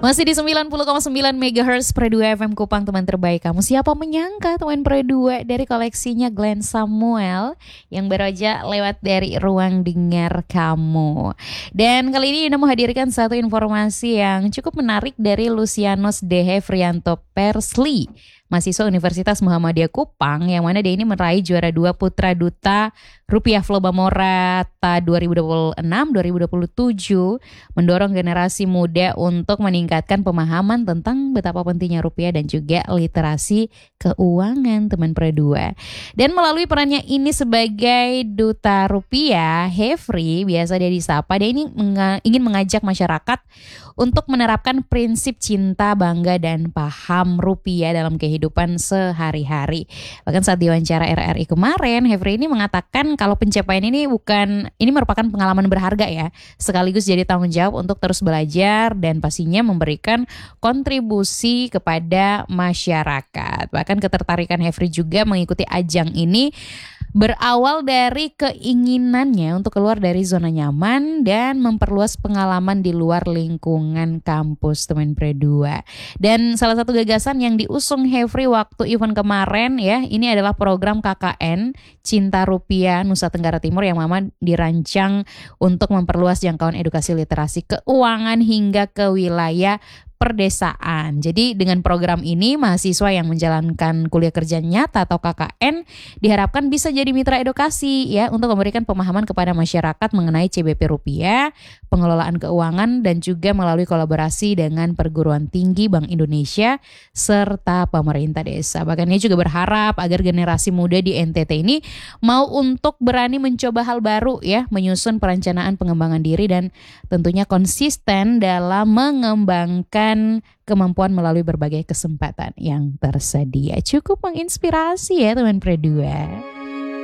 Masih di 90,9 MHz Pre 2 FM Kupang, teman terbaik kamu. Siapa menyangka teman Pre 2 dari koleksinya Glenn Samuel yang baru aja lewat dari ruang dengar kamu. Dan kali ini Yuna mau hadirkan satu informasi yang cukup menarik dari Lucianus De Hefrianto Persli, mahasiswa Universitas Muhammadiyah Kupang, yang mana dia ini meraih juara 2 Putra Duta Rupiah Flobamora Ta 2026-2027, mendorong generasi muda untuk meningkatkan pemahaman tentang betapa pentingnya rupiah dan juga literasi keuangan, teman Pre 2. Dan melalui perannya ini sebagai Duta Rupiah, Hefri, biasa dia disapa, dia ini ingin mengajak masyarakat untuk menerapkan prinsip cinta, bangga, dan paham rupiah dalam kehidupan sehari-hari. Bahkan saat diwawancara RRI kemarin, Hefri ini mengatakan kalau pencapaian ini merupakan pengalaman berharga ya, sekaligus jadi tanggung jawab untuk terus belajar dan pastinya memberikan kontribusi kepada masyarakat. Bahkan ketertarikan Hefri juga mengikuti ajang ini berawal dari keinginannya untuk keluar dari zona nyaman dan memperluas pengalaman di luar lingkungan kampus, teman Pre 2. Dan salah satu gagasan yang diusung Hefri waktu event kemarin ya, ini adalah program KKN Cinta Rupiah Nusa Tenggara Timur yang memang dirancang untuk memperluas jangkauan edukasi literasi keuangan hingga ke wilayah perdesaan. Jadi dengan program ini mahasiswa yang menjalankan kuliah kerja nyata atau KKN diharapkan bisa jadi mitra edukasi ya untuk memberikan pemahaman kepada masyarakat mengenai CBP rupiah, pengelolaan keuangan, dan juga melalui kolaborasi dengan perguruan tinggi Bank Indonesia serta pemerintah desa. Bahkan dia juga berharap agar generasi muda di NTT ini mau untuk berani mencoba hal baru ya, menyusun perencanaan pengembangan diri dan tentunya konsisten dalam mengembangkan kemampuan melalui berbagai kesempatan yang tersedia. Cukup menginspirasi ya teman Pre 2.